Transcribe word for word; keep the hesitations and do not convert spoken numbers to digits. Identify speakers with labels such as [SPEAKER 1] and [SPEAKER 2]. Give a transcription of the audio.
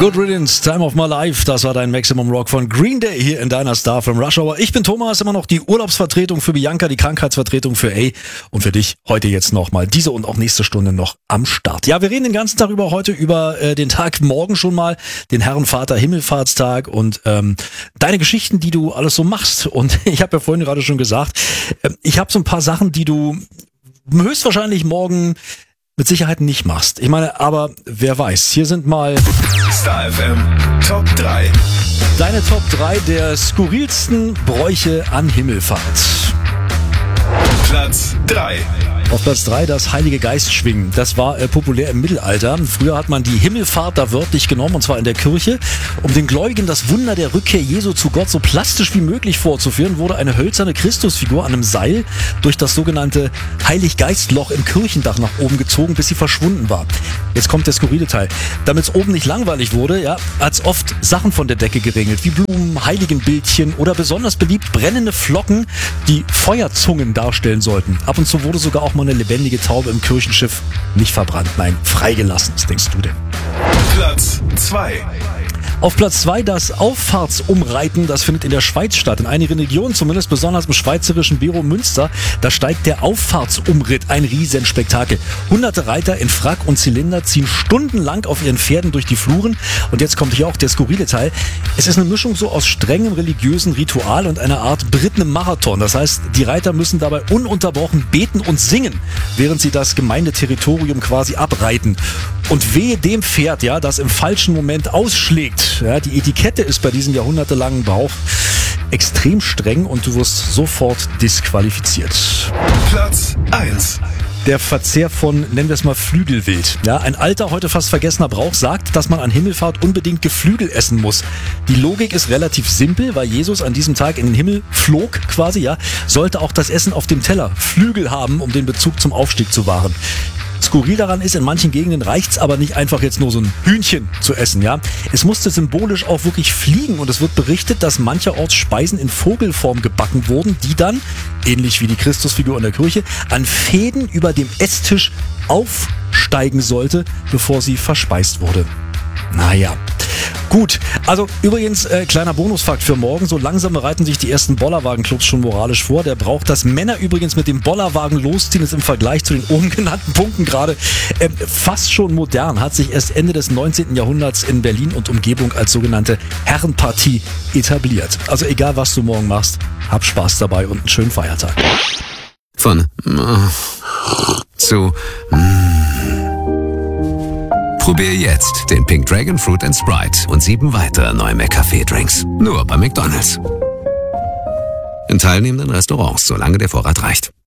[SPEAKER 1] Good Riddance, Time of My Life, das war dein Maximum Rock von Green Day hier in deiner Star from Rush Hour. Ich bin Thomas, immer noch die Urlaubsvertretung für Bianca, die Krankheitsvertretung für A und für dich heute jetzt nochmal diese und auch nächste Stunde noch am Start. Ja, wir reden den ganzen Tag über heute, über äh, den Tag morgen schon mal, den Herrenvater Himmelfahrtstag und ähm, deine Geschichten, die du alles so machst. Und ich habe ja vorhin gerade schon gesagt, äh, ich habe so ein paar Sachen, die du höchstwahrscheinlich morgen mit Sicherheit nicht machst. Ich meine, aber wer weiß, hier sind mal
[SPEAKER 2] Star F M Top drei.
[SPEAKER 1] Deine Top drei der skurrilsten Bräuche an Himmelfahrt.
[SPEAKER 2] Platz drei.
[SPEAKER 1] Auf Platz drei das Heilige Geist schwingen. Das war äh, populär im Mittelalter. Früher hat man die Himmelfahrt da wörtlich genommen, und zwar in der Kirche. Um den Gläubigen das Wunder der Rückkehr Jesu zu Gott so plastisch wie möglich vorzuführen, wurde eine hölzerne Christusfigur an einem Seil durch das sogenannte Heiliggeistloch im Kirchendach nach oben gezogen, bis sie verschwunden war. Jetzt kommt der skurrile Teil. Damit es oben nicht langweilig wurde, ja, hat's oft Sachen von der Decke geregelt, wie Blumen, Heiligenbildchen oder besonders beliebt brennende Flocken, die Feuerzungen darstellen sollten. Ab und zu wurde sogar auch mal eine lebendige Taube im Kirchenschiff nicht verbrannt, nein, freigelassen. Was denkst du denn?
[SPEAKER 2] Platz zwei.
[SPEAKER 1] Auf Platz zwei das Auffahrtsumreiten, das findet in der Schweiz statt. In einigen Regionen, zumindest besonders im schweizerischen Biro Münster, da steigt der Auffahrtsumritt, ein Riesenspektakel. Hunderte Reiter in Frack und Zylinder ziehen stundenlang auf ihren Pferden durch die Fluren. Und jetzt kommt hier auch der skurrile Teil. Es ist eine Mischung so aus strengem religiösen Ritual und einer Art berittenem Marathon. Das heißt, die Reiter müssen dabei ununterbrochen beten und singen, während sie das Gemeindeterritorium quasi abreiten. Und wehe dem Pferd, ja, das im falschen Moment ausschlägt. Ja, die Etikette ist bei diesem jahrhundertelangen Brauch extrem streng und du wirst sofort disqualifiziert.
[SPEAKER 2] Platz eins.
[SPEAKER 1] Der Verzehr von, nennen wir es mal, Flügelwild. Ja, ein alter, heute fast vergessener Brauch sagt, dass man an Himmelfahrt unbedingt Geflügel essen muss. Die Logik ist relativ simpel, weil Jesus an diesem Tag in den Himmel flog quasi, ja, sollte auch das Essen auf dem Teller Flügel haben, um den Bezug zum Aufstieg zu wahren. Skurril daran ist, in manchen Gegenden reicht's aber nicht einfach jetzt nur so ein Hühnchen zu essen, ja. Es musste symbolisch auch wirklich fliegen und es wird berichtet, dass mancherorts Speisen in Vogelform gebacken wurden, die dann, ähnlich wie die Christusfigur in der Kirche, an Fäden über dem Esstisch aufsteigen sollte, bevor sie verspeist wurde. Naja. Gut, also übrigens, äh, kleiner Bonusfakt für morgen, so langsam bereiten sich die ersten Bollerwagenclubs schon moralisch vor. Der Brauch, dass Männer übrigens mit dem Bollerwagen losziehen, ist im Vergleich zu den oben genannten Punkten gerade äh, fast schon modern, hat sich erst Ende des neunzehnten Jahrhunderts in Berlin und Umgebung als sogenannte Herrenpartie etabliert. Also egal, was du morgen machst, hab Spaß dabei und einen schönen Feiertag.
[SPEAKER 3] Von zu Probier jetzt den Pink Dragon Fruit and Sprite und sieben weitere neue McCafé-Drinks. Nur bei McDonald's. In teilnehmenden Restaurants, solange der Vorrat reicht.